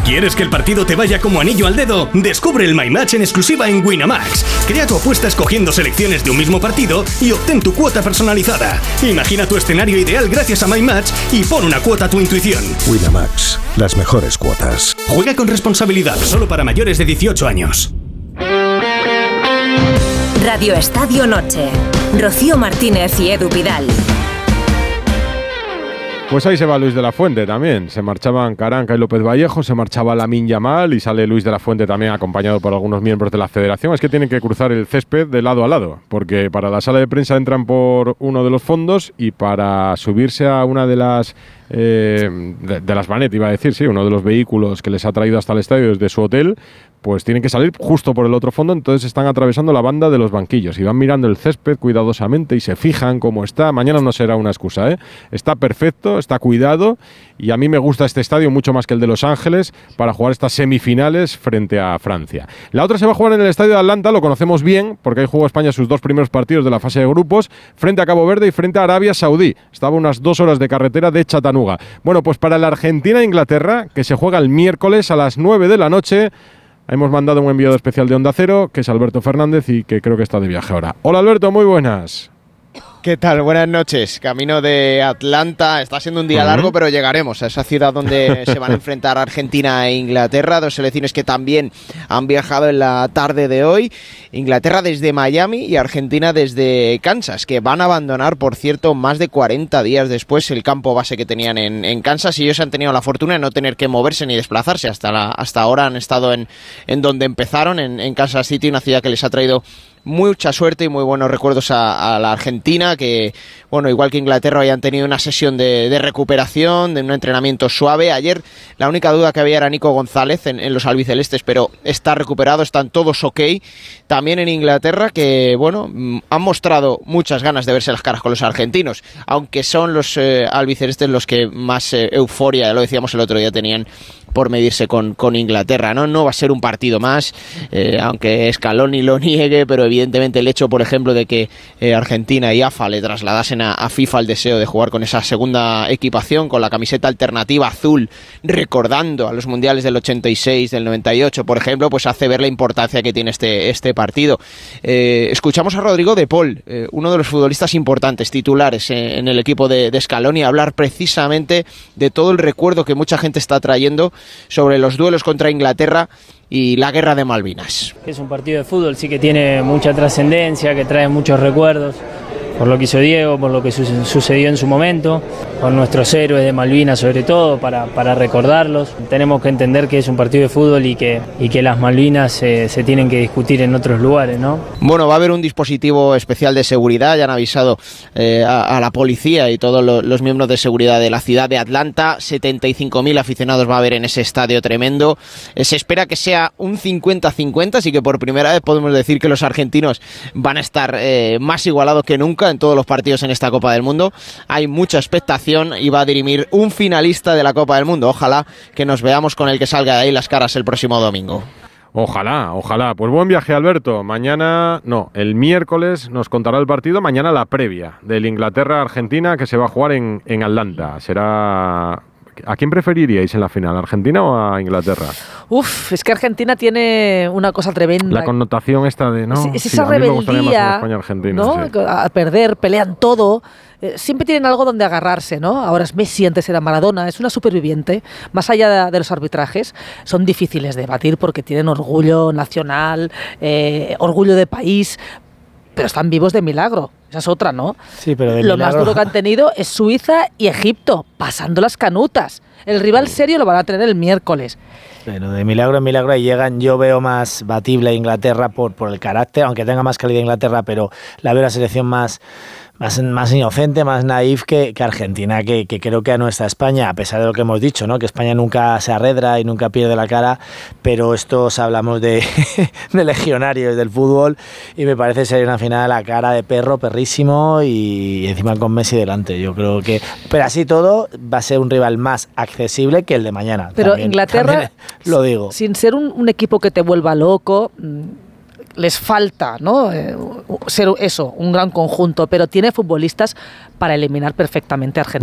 ¿Quieres que el partido te vaya como anillo al dedo? Descubre el My Match en exclusiva en Winamax. Crea tu apuesta escogiendo selecciones de un mismo partido y obtén tu cuota personalizada. Imagina tu escenario ideal gracias a My Match y pon una cuota a tu intuición. Winamax, las mejores cuotas. Juega con responsabilidad, solo para mayores de 18 años. Radio Estadio Noche. Rocío Martínez y Edu Pidal. Pues ahí se va Luis de la Fuente también. Se marchaban Caranca y López Vallejo, se marchaba Lamine Yamal y sale Luis de la Fuente también acompañado por algunos miembros de la federación. Es que tienen que cruzar el césped de lado a lado, porque para la sala de prensa entran por uno de los fondos y para subirse a una de las de las vanetas, iba a decir, sí, uno de los vehículos que les ha traído hasta el estadio desde su hotel, pues tienen que salir justo por el otro fondo, entonces están atravesando la banda de los banquillos y van mirando el césped cuidadosamente y se fijan cómo está. Mañana no será una excusa, ¿eh? Está perfecto, está cuidado y a mí me gusta este estadio mucho más que el de Los Ángeles para jugar estas semifinales frente a Francia. La otra se va a jugar en el estadio de Atlanta, lo conocemos bien porque ahí jugó España sus dos primeros partidos de la fase de grupos, frente a Cabo Verde y frente a Arabia Saudí. Estaba unas 2 horas de carretera de Chattanooga. Bueno, pues para la Argentina-Inglaterra, que se juega el miércoles a las 9 de la noche, hemos mandado un enviado especial de Onda Cero, que es Alberto Fernández y que creo que está de viaje ahora. Hola Alberto, muy buenas. ¿Qué tal? Buenas noches. Camino de Atlanta. Está siendo un día largo, pero llegaremos a esa ciudad donde se van a enfrentar Argentina e Inglaterra, dos selecciones que también han viajado en la tarde de hoy. Inglaterra desde Miami y Argentina desde Kansas, que van a abandonar, por cierto, más de 40 días después el campo base que tenían en Kansas, y ellos han tenido la fortuna de no tener que moverse ni desplazarse. Hasta ahora han estado en donde empezaron, en Kansas City, una ciudad que les ha traído mucha suerte y muy buenos recuerdos a la Argentina, que, bueno, igual que Inglaterra, hayan tenido una sesión de recuperación, de un entrenamiento suave. Ayer la única duda que había era Nico González en los albicelestes, pero está recuperado, están todos ok. También en Inglaterra, que, bueno, han mostrado muchas ganas de verse las caras con los argentinos, aunque son los albicelestes los que más euforia, lo decíamos el otro día, tenían por medirse con Inglaterra, ¿no? No va a ser un partido más, aunque Scaloni lo niegue, pero evidentemente el hecho, por ejemplo, de que Argentina y AFA le trasladasen a FIFA el deseo de jugar con esa segunda equipación, con la camiseta alternativa azul, recordando a los mundiales del 86, del 98, por ejemplo, pues hace ver la importancia que tiene este partido. Escuchamos a Rodrigo de Paul, uno de los futbolistas importantes, titulares en el equipo de Scaloni, hablar precisamente de todo el recuerdo que mucha gente está trayendo sobre los duelos contra Inglaterra y la guerra de Malvinas. Es un partido de fútbol, sí que tiene mucha trascendencia, que trae muchos recuerdos, por lo que hizo Diego, por lo que sucedió en su momento, con nuestros héroes de Malvinas sobre todo, para recordarlos. Tenemos que entender que es un partido de fútbol y que las Malvinas se tienen que discutir en otros lugares, ¿no? Bueno, va a haber un dispositivo especial de seguridad, ya han avisado a la policía y todos los miembros de seguridad de la ciudad de Atlanta. 75.000 aficionados va a haber en ese estadio tremendo. Se espera que sea un 50-50, así que por primera vez podemos decir que los argentinos van a estar más igualados que nunca en todos los partidos en esta Copa del Mundo. Hay mucha expectación y va a dirimir un finalista de la Copa del Mundo. Ojalá que nos veamos con el que salga de ahí las caras el próximo domingo. Ojalá, ojalá. Pues buen viaje, Alberto. Mañana, no, el miércoles nos contará el partido. Mañana la previa del Inglaterra-Argentina, que se va a jugar en Atlanta. Será... ¿A quién preferiríais en la final, a Argentina o a Inglaterra? Uf, es que Argentina tiene una cosa tremenda. La connotación esta de, ¿no? Es esa rebeldía, ¿no? Sí. A perder, pelean todo. Siempre tienen algo donde agarrarse, ¿no? Ahora es Messi, antes era Maradona, es una superviviente. Más allá de los arbitrajes, son difíciles de batir porque tienen orgullo nacional, orgullo de país, pero están vivos de milagro. Esa es otra, ¿no? Sí, pero de lo milagro. más duro que han tenido es Suiza y Egipto, pasando las canutas. El rival serio lo van a tener el miércoles. Pero de milagro en milagro ahí llegan. Yo veo más batible a Inglaterra por el carácter, aunque tenga más calidad Inglaterra, pero la veo la selección más inocente, más naif que Argentina, que creo que a nuestra España, a pesar de lo que hemos dicho, ¿no? Que España nunca se arredra y nunca pierde la cara, pero estos hablamos de legionarios del fútbol y me parece ser una final a cara de perrísimo y encima con Messi delante. Yo creo que, pero así todo, va a ser un rival más accesible que el de mañana. Pero también, Inglaterra, lo digo, sin ser un equipo que te vuelva loco, les falta, ¿no? Ser eso, un gran conjunto, pero tiene futbolistas para eliminar perfectamente a Argentina.